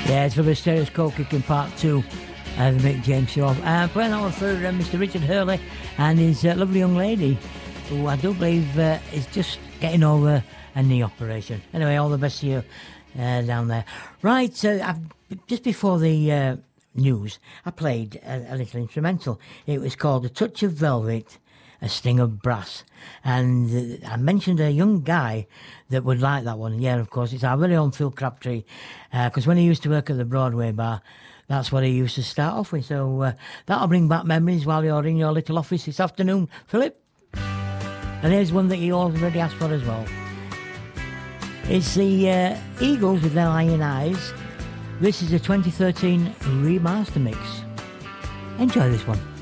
Yeah, it's for the Stereoscope Kicking Part 2 of the Mick James Show. Playing that one for Mr. Richard Hurley and his lovely young lady, who I do believe is just getting over a knee operation. Anyway, all the best to you down there. Right, just before the news, I played a little instrumental. It was called A Touch of Velvet, A Sting of Brass. And I mentioned a young guy that would like that one. Yeah, of course, it's our very own Phil Crabtree. Because when he used to work at the Broadway bar, that's what he used to start off with. So that'll bring back memories while you're in your little office this afternoon, Philip. And here's one that you already asked for as well. It's the Eagles with Their Lion Eyes. This is a 2013 remaster mix. Enjoy this one.